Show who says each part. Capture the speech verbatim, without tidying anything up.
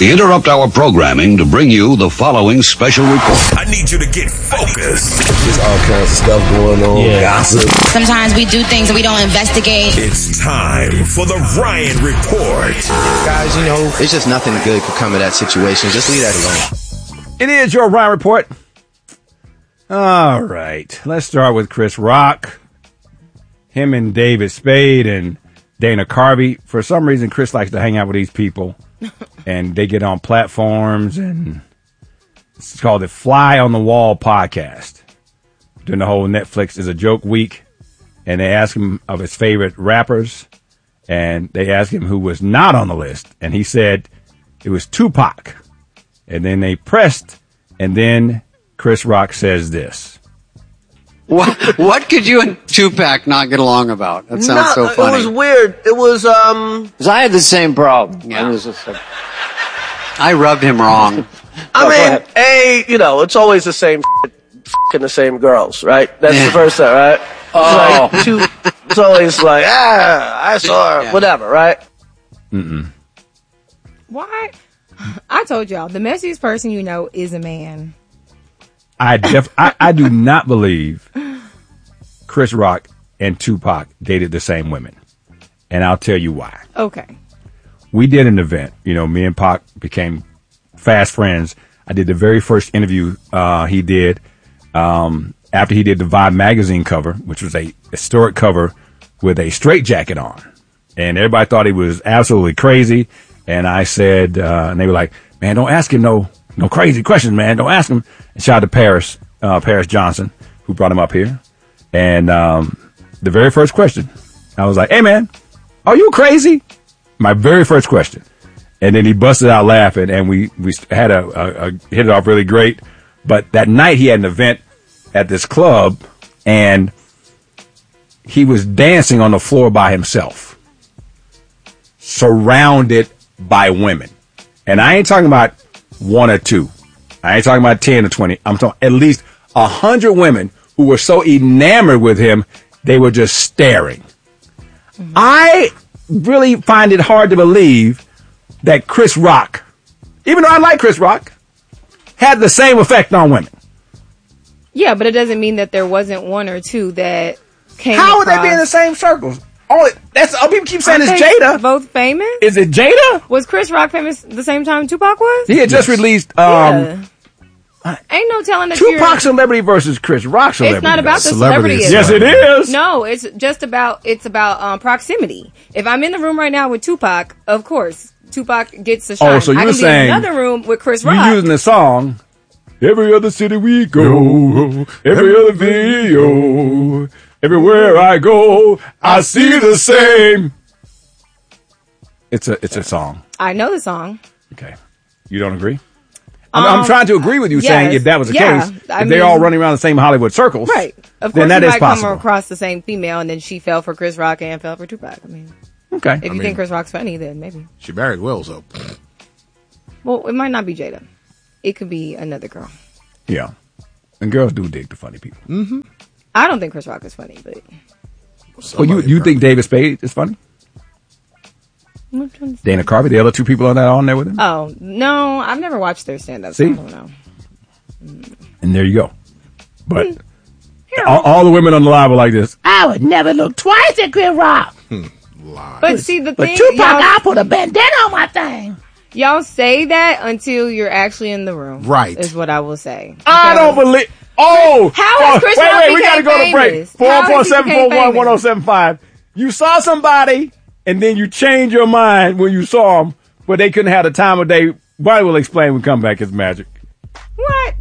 Speaker 1: We interrupt our programming to bring you the following special report.
Speaker 2: I need you to get focused.
Speaker 3: There's all kinds of stuff going on.
Speaker 4: Yeah.
Speaker 3: Gossip.
Speaker 5: Sometimes we do things and we don't investigate.
Speaker 2: It's time for the Ryan Report.
Speaker 6: Guys, you know, it's just nothing good could come of that situation. Just leave that alone.
Speaker 4: It is your Ryan Report. All right. Let's start with Chris Rock. Him and David Spade and Dana Carvey. For some reason, Chris likes to hang out with these people. And they get on platforms, and it's called the Fly on the Wall podcast. During the whole Netflix is a joke week, and they ask him of his favorite rappers, and they asked him who was not on the list, and he said it was Tupac. And then they pressed, and then Chris Rock says this.
Speaker 7: What what could you and Tupac not get along about? That sounds
Speaker 3: Nah,
Speaker 7: so funny.
Speaker 3: It was weird. It was, um...
Speaker 7: Because I had the same problem. Yeah. I, was just like, I rubbed him wrong.
Speaker 3: I mean, A, you know, it's always the same f***ing the same girls, right? That's
Speaker 7: Yeah.
Speaker 3: the first thing, right?
Speaker 7: Oh.
Speaker 3: It's, like two, it's always like, ah, I saw her,
Speaker 7: Yeah.
Speaker 3: whatever, right?
Speaker 4: Mm-mm.
Speaker 8: Why? I told y'all, the messiest person you know is a man.
Speaker 4: I, def- I I do not believe Chris Rock and Tupac dated the same women. And I'll tell you why.
Speaker 8: Okay.
Speaker 4: We did an event. You know, me and Pac became fast friends. I did the very first interview uh, he did um, after he did the Vibe magazine cover, which was a historic cover with a straitjacket on. And everybody thought he was absolutely crazy. And I said, uh, and they were like, man, don't ask him no no crazy questions, man. Don't ask him. And shout out to Paris, uh, Paris Johnson, who brought him up here. And um, the very first question, I was like, hey, man, are you crazy? My very first question. And then he busted out laughing, and we, we had a, a, a hit it off really great. But that night he had an event at this club, and he was dancing on the floor by himself, surrounded by women. And I ain't talking about one or two. I ain't talking about ten or twenty. I'm talking at least a hundred women who were so enamored with him, they were just staring. Mm-hmm. I really find it hard to believe that Chris Rock, even though I like Chris Rock, had the same effect on women.
Speaker 8: Yeah, but it doesn't mean that there wasn't one or two that came
Speaker 4: How would
Speaker 8: across.
Speaker 4: they be in the same circles? Oh, that's oh, people keep saying
Speaker 8: Aren't
Speaker 4: it's
Speaker 8: they
Speaker 4: Jada.
Speaker 8: Both famous?
Speaker 4: Is it Jada?
Speaker 8: Was Chris Rock famous the same time Tupac was?
Speaker 4: He had just
Speaker 3: Yes.
Speaker 4: released um,
Speaker 8: Yeah. Ain't no telling that
Speaker 4: Tupac
Speaker 8: you're...
Speaker 4: celebrity versus Chris Rock celebrity.
Speaker 8: It's not about the celebrity.
Speaker 9: Celebrities.
Speaker 4: Yes, it is.
Speaker 8: No, it's just about it's about um, proximity. If I'm in the room right now with Tupac, of course, Tupac gets a shine.
Speaker 4: Oh, so
Speaker 8: I
Speaker 4: you're
Speaker 8: can
Speaker 4: saying
Speaker 8: be in another room with Chris Rock.
Speaker 4: You're using the song. Every other city we go, every other video, everywhere I go, I see the same. It's a it's a song.
Speaker 8: I know the song.
Speaker 4: Okay, you don't agree? I'm,
Speaker 8: Um,
Speaker 4: I'm trying to agree with you,
Speaker 8: yes,
Speaker 4: saying if that was the
Speaker 8: yeah,
Speaker 4: case, if
Speaker 8: I
Speaker 4: they're
Speaker 8: mean-
Speaker 4: all running around the same Hollywood circles,
Speaker 8: Right. Of
Speaker 4: then
Speaker 8: course,
Speaker 4: that
Speaker 8: you
Speaker 4: is
Speaker 8: might
Speaker 4: possible.
Speaker 8: come across the same female, and then she fell for Chris Rock and fell for Tupac. I mean,
Speaker 4: Okay,
Speaker 8: if you
Speaker 9: mean-
Speaker 8: think Chris Rock's funny, then maybe.
Speaker 9: She married Will, so.
Speaker 8: Well, it might not be Jada. It could be another girl.
Speaker 4: yeah, and girls do dig the funny people.
Speaker 9: Mm-hmm.
Speaker 8: I don't think Chris Rock is funny, but
Speaker 4: Well, you you think David Spade is funny?
Speaker 8: which one's-
Speaker 4: Dana Carvey, the other two people on that on there with him,
Speaker 8: Oh no, I've never watched their stand-up.
Speaker 4: See?
Speaker 8: So I don't know.
Speaker 4: and there you go. But
Speaker 8: Here,
Speaker 4: all, all the women on the live were like this.
Speaker 10: I would never look twice at Chris Rock.
Speaker 8: but see the
Speaker 10: But
Speaker 8: thing,
Speaker 10: Tupac,
Speaker 8: y'all,
Speaker 10: I put a bandana on my thing.
Speaker 8: y'all say that until you're actually in the room.
Speaker 9: Right.
Speaker 8: Is what I will say.
Speaker 4: I don't
Speaker 8: Because-
Speaker 4: believe. Oh,
Speaker 8: How
Speaker 4: oh,
Speaker 8: has Chris
Speaker 4: wait,
Speaker 8: Rock
Speaker 4: wait, we got to
Speaker 8: became
Speaker 4: go to break.
Speaker 8: famous?
Speaker 4: Four
Speaker 8: How
Speaker 4: four
Speaker 8: has he
Speaker 4: seven four
Speaker 8: became
Speaker 4: one one zero seven five. You saw somebody, and then you change your mind when you saw them, but they couldn't have the time of day. Barney will explain when we come back. It's magic.
Speaker 8: What?